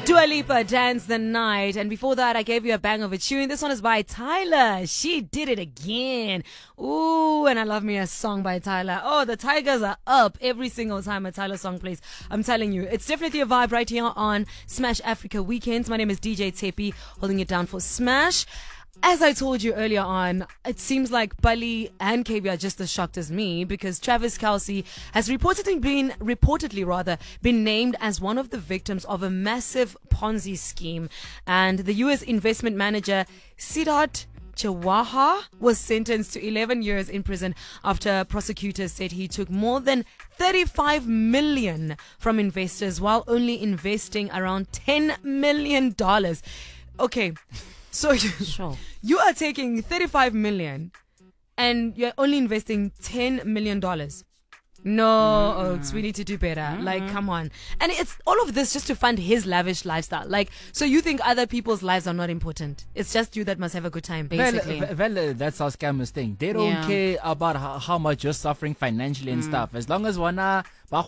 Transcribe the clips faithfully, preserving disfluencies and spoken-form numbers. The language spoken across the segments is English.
Dua Lipa, Dance the Night. And before that, I gave you a bang of a tune. This one is by Tyler. She did it again. Ooh, and I love me a song by Tyler. Oh, the Tigers are up every single time a Tyler song plays. I'm telling you, it's definitely a vibe right here on Smash Africa Weekends. My name is D J Tepi, holding it down for Smash. As I told you earlier on, it seems like Bali and K V are just as shocked as me because Travis Kelce has reportedly been, reportedly rather, been named as one of the victims of a massive Ponzi scheme. And the U S investment manager, Siddharth Chawaha, was sentenced to eleven years in prison after prosecutors said he took more than thirty-five million from investors while only investing around ten million dollars. Okay. So you, sure. you are taking thirty-five million and you're only investing ten million dollars. No, mm-hmm. Oaks, we need to do better. Mm-hmm. Like, come on. And it's all of this just to fund his lavish lifestyle. Like, so you think other people's lives are not important. It's just you that must have a good time, basically. Well, well, that's how scammers think. They don't yeah. care about how, how much you're suffering financially and mm. stuff. As long as wana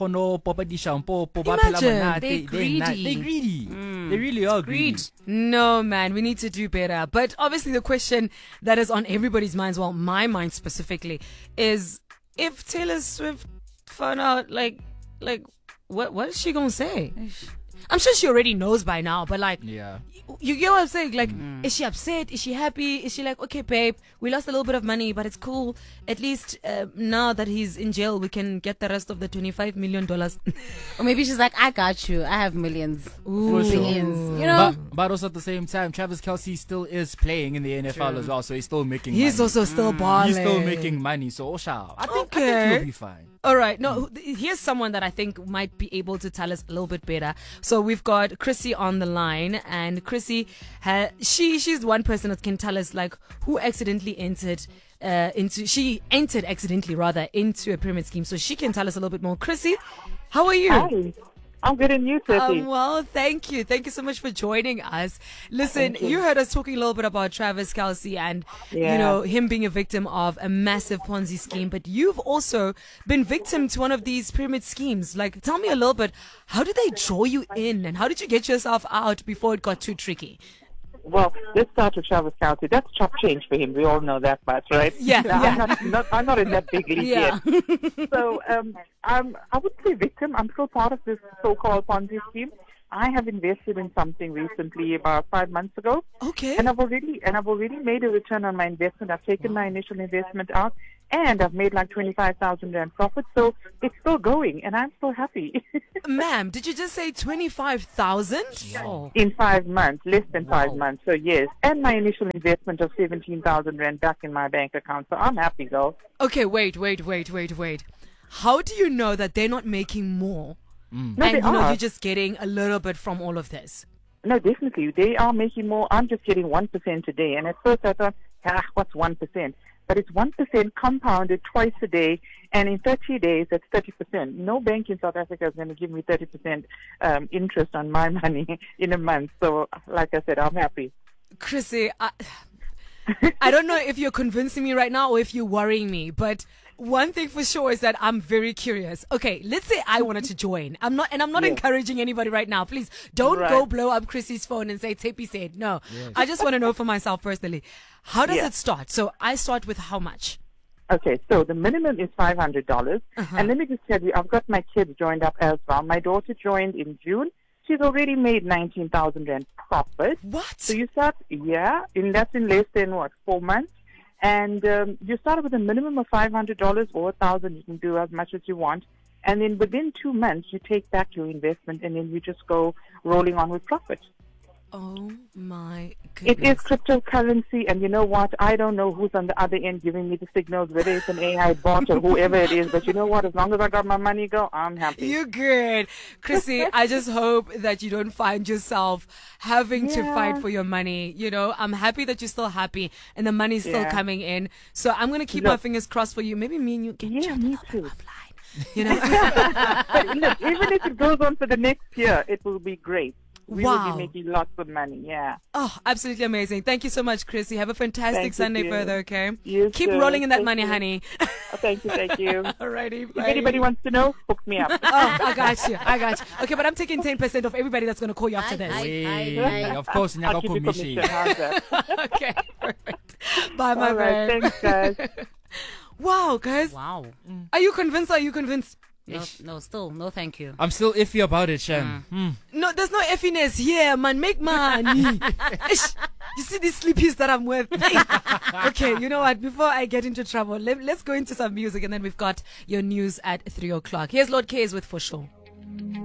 Imagine. They're greedy. They're greedy. Mm. They really are greedy. Greed. No, man, we need to do better. But obviously the question that is on everybody's minds, well, my mind specifically, is if Taylor Swift found out, like, like, what, what is she gonna say? I'm sure she already knows by now, but like, yeah. you, you get what I'm saying? Like, mm. is she upset? Is she happy? Is she like, okay, babe, we lost a little bit of money, but it's cool. At least uh, now that he's in jail, we can get the rest of the twenty-five million dollars. Or maybe she's like, I got you. I have millions. Ooh. Billions. You know? But, but also at the same time, Travis Kelce still is playing in the N F L True. As well, so he's still making He's money. also still mm. balling. He's still making money, so Osha, I think, okay. I think he'll be fine. All right. No, here's someone that I think might be able to tell us a little bit better. So we've got Chrissy on the line, and Chrissy, ha- she she's one person that can tell us like who accidentally entered uh, into she entered accidentally rather into a pyramid scheme. So she can tell us a little bit more. Chrissy, how are you? Hi. I'm good, and you, Sophie? Um, well, thank you. Thank you so much for joining us. Listen, you. you heard us talking a little bit about Travis Kelce and, yeah. you know, him being a victim of a massive Ponzi scheme. But you've also been victim to one of these pyramid schemes. Like, tell me a little bit, how did they draw you in and how did you get yourself out before it got too tricky? Well, let's start with Travis Kelce. That's chop change for him. We all know that much, right? Yeah. Now, yeah. I'm, not, not, I'm not in that big league yeah. yet. So um, I'm, I wouldn't say victim. I'm still part of this so-called Ponzi scheme. I have invested in something recently about five months ago. Okay. And I've already and I've already made a return on my investment. I've taken my initial investment out, and I've made like twenty-five thousand rand profit. So it's still going, and I'm still happy. Ma'am, did you just say twenty-five thousand? Oh. In five months, less than wow. five months. So yes, and my initial investment of seventeen thousand rand back in my bank account. So I'm happy, though. Okay, wait, wait, wait, wait, wait. How do you know that they're not making more? Mm. No, and they you know are. you're just getting a little bit from all of this. No, definitely. They are making more. I'm just getting one percent a day. And at first I thought, ah, what's one percent? But it's one percent compounded twice a day. And in thirty days, that's thirty percent. No bank in South Africa is going to give me thirty percent um, interest on my money in a month. So, like I said, I'm happy. Chrissy, I, I don't know if you're convincing me right now or if you're worrying me, but one thing for sure is that I'm very curious. Okay, let's say I wanted to join. I'm not, and I'm not yes. encouraging anybody right now. Please don't right. go blow up Chrissy's phone and say Tepi said. No, yes. I just want to know for myself personally. How does yeah. it start? So I start with how much? Okay, so the minimum is five hundred dollars. Uh-huh. And let me just tell you, I've got my kids joined up as well. My daughter joined in June. She's already made nineteen thousand rand profit. What? So you start, yeah, in that's in less than what, four months? And um, you start with a minimum of five hundred dollars or one thousand dollars. You can do as much as you want. And then within two months, you take back your investment and then you just go rolling on with profit. Oh, my goodness. It is cryptocurrency, and you know what? I don't know who's on the other end giving me the signals, whether it's an A I bot or whoever it is, but you know what? As long as I got my money go, I'm happy. You're good. Chrissy, I just hope that you don't find yourself having yeah. to fight for your money. You know, I'm happy that you're still happy and the money's still yeah. coming in. So I'm going to keep look, my fingers crossed for you. Maybe me and you can yeah, chat me about too. it offline. You know? But look, even if it goes on for the next year, it will be great. we Wow. will be making lots of money. Yeah. Oh, absolutely amazing. Thank you so much, Chrissy. Have a fantastic Thank you, Sunday dear. further, okay? You Keep too. rolling in that Thank money, you. honey. Oh, thank you, thank you. Alrighty, If bye. anybody wants to know, hook me up. Oh, I got you. I got you. Okay, but I'm taking ten percent of everybody that's going to call you after I- this. I- Hey, of course, I'll nyaka give you commission. commission. How's that? Okay, perfect. Bye, my All right, man. thanks, guys. Wow, guys. Wow. Are you convinced? Are you convinced? No, no, still, no, thank you. I'm still iffy about it, Shem. Hmm. No, there's no effiness here, man. Make money. Ish. You see these sleepies that I'm with? Okay, you know what? Before I get into trouble, let, let's go into some music and then we've got your news at three o'clock. Here's Lord K's with For Sure.